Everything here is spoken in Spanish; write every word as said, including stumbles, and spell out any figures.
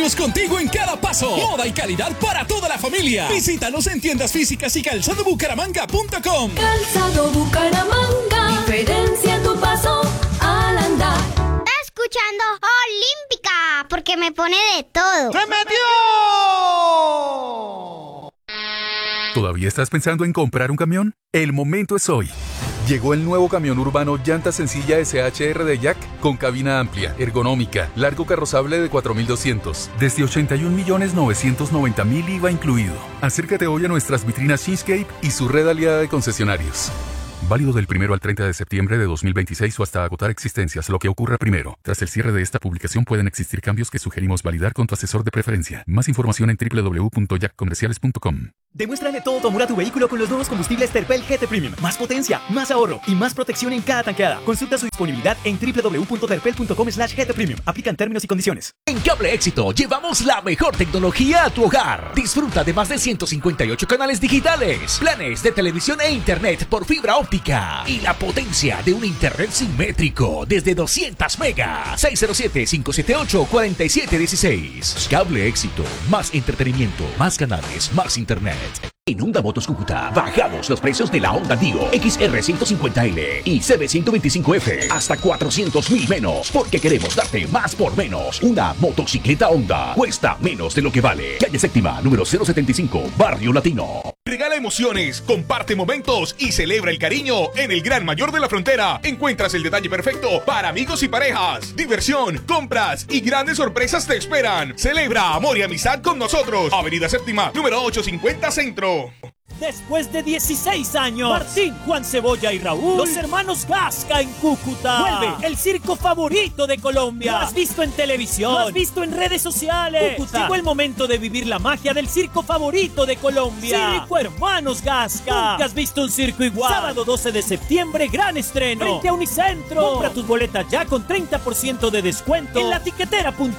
Vamos contigo en cada paso. Moda y calidad para toda la familia. Visítanos en tiendas físicas y calzado bucaramanga punto com. Calzado Bucaramanga, diferencia tu paso al andar. Está escuchando Olímpica, porque me pone de todo. ¡Se metió! ¿Todavía estás pensando en comprar un camión? El momento es hoy. Llegó el nuevo camión urbano llanta sencilla S H R de Jack con cabina amplia, ergonómica, largo carrozable de cuatro mil doscientos, desde ochenta y un millones novecientos noventa mil I V A incluido. Acércate hoy a nuestras vitrinas Shinscape y su red aliada de concesionarios. Válido del primero al treinta de septiembre de dos mil veintiséis o hasta agotar existencias, lo que ocurra primero. Tras el cierre de esta publicación pueden existir cambios que sugerimos validar con tu asesor de preferencia. Más información en doble u doble u doble u punto jack comerciales punto com. Demuéstrale todo tu amor a tu vehículo con los nuevos combustibles Terpel G T Premium. Más potencia, más ahorro y más protección en cada tanqueada. Consulta su disponibilidad en doble u doble u doble u punto terpel punto com slash G T Premium. Aplican términos y condiciones. En Cable Éxito llevamos la mejor tecnología a tu hogar. Disfruta de más de ciento cincuenta y ocho canales digitales, planes de televisión e internet por fibra óptica y la potencia de un internet simétrico desde doscientos megas. seis cero siete, cinco siete ocho, cuatro siete uno seis. Cable Éxito. Más entretenimiento, más canales, más internet. En Honda Motos Cúcuta bajamos los precios de la Honda Dio X R ciento cincuenta L y C B ciento veinticinco F hasta cuatrocientos mil menos, porque queremos darte más por menos. Una motocicleta Honda cuesta menos de lo que vale. Calle Séptima, número cero setenta y cinco, Barrio Latino. Regala emociones, comparte momentos y celebra el cariño en el Gran Mayor de la Frontera. Encuentras el detalle perfecto para amigos y parejas. Diversión, compras y grandes sorpresas te esperan. Celebra amor y amistad con nosotros. Avenida Séptima, número ochocientos cincuenta Centro. Después de dieciséis años, Martín, Juan Cebolla y Raúl, los hermanos Gasca en Cúcuta. Vuelve el circo favorito de Colombia. Lo has visto en televisión, lo has visto en redes sociales. Cúcuta. Llegó el momento de vivir la magia del circo favorito de Colombia. Circo Hermanos Gasca. Nunca has visto un circo igual. Sábado doce de septiembre, gran estreno. Frente a Unicentro. Compra tus boletas ya con treinta por ciento de descuento en la tiquetera punto com.